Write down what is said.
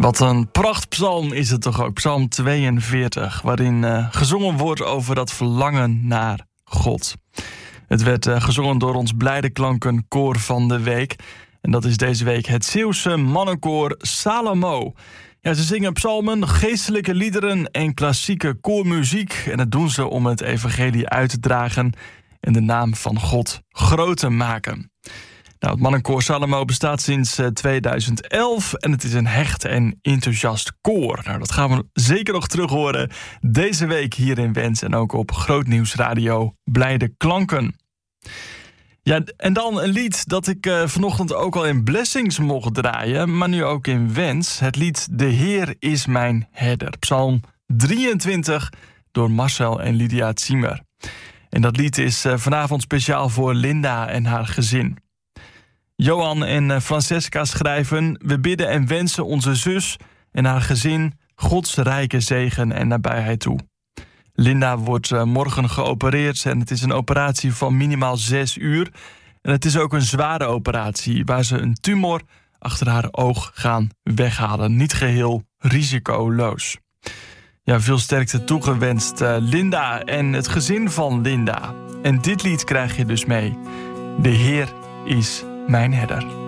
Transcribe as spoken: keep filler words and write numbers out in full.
Wat een prachtpsalm is het toch ook, psalm tweeënveertig... waarin uh, gezongen wordt over dat verlangen naar God. Het werd uh, gezongen door ons Blijde Klanken koor van de week. En dat is deze week het Zeeuwse mannenkoor Salomo. Ja, ze zingen psalmen, geestelijke liederen en klassieke koormuziek. En dat doen ze om het evangelie uit te dragen en de naam van God groot te maken. Nou, het mannenkoor Salomo bestaat sinds uh, tweeduizend elf en het is een hecht en enthousiast koor. Nou, dat gaan we zeker nog terug horen deze week hier in Wens en ook op Grootnieuws Radio Blijde Klanken. Ja, en dan een lied dat ik uh, vanochtend ook al in Blessings mocht draaien, maar nu ook in Wens. Het lied De Heer is mijn herder, psalm drieëntwintig door Marcel en Lydia Ziemer. En dat lied is uh, vanavond speciaal voor Linda en haar gezin. Johan en Francesca schrijven: we bidden en wensen onze zus en haar gezin Gods rijke zegen en nabijheid toe. Linda wordt uh, morgen geopereerd en het is een operatie van minimaal zes uur. En het is ook een zware operatie waar ze een tumor achter haar oog gaan weghalen. Niet geheel risicoloos. Ja, veel sterkte toegewenst uh, Linda en het gezin van Linda. En dit lied krijg je dus mee. De Heer is mijn herder.